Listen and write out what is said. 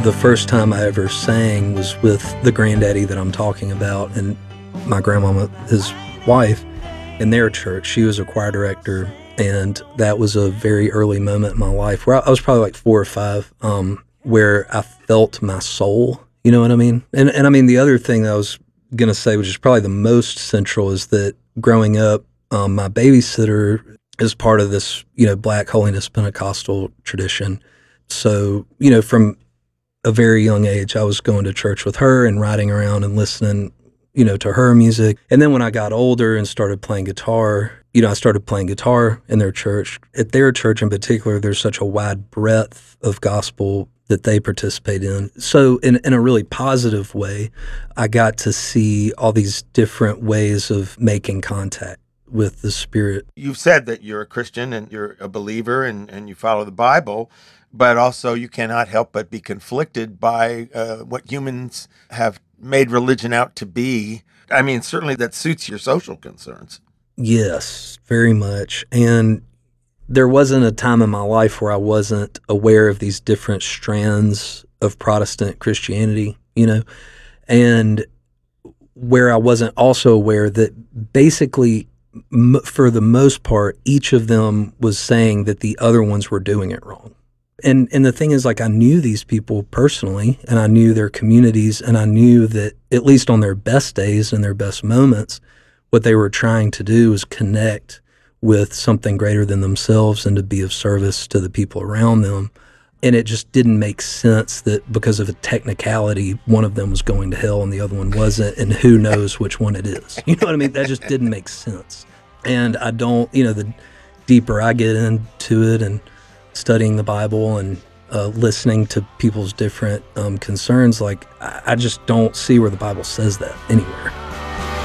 The first time I ever sang was with the granddaddy that I'm talking about and my grandmama, his wife, in their church. She was a choir director, and that was a very early moment in my life where I was probably like 4 or 5, where I felt my soul. You know what I mean? And I mean, the other thing that I was going to say, which is probably the most central, is that growing up, my babysitter is part of this, Black Holiness Pentecostal tradition. So, from a very young age, I was going to church with her and riding around and listening, to her music. And then when I got older and started playing guitar, I started playing guitar in their church. At their church in particular, there's such a wide breadth of gospel that they participate in. So in a really positive way, I got to see all these different ways of making contact with the Spirit. You've said that you're a Christian and you're a believer and you follow the Bible, but also you cannot help but be conflicted by what humans have made religion out to be. I mean, certainly that suits your social concerns. Yes, very much. And there wasn't a time in my life where I wasn't aware of these different strands of Protestant Christianity, and where I wasn't also aware that basically, for the most part, each of them was saying that the other ones were doing it wrong. And the thing is, like, I knew these people personally, and I knew their communities, and I knew that at least on their best days and their best moments, what they were trying to do was connect with something greater than themselves and to be of service to the people around them. And it just didn't make sense that because of a technicality, one of them was going to hell and the other one wasn't, and who knows which one it is. You know what I mean? That just didn't make sense. And I don't, the deeper I get into it and studying the Bible and listening to people's different concerns, like, I just don't see where the Bible says that anywhere.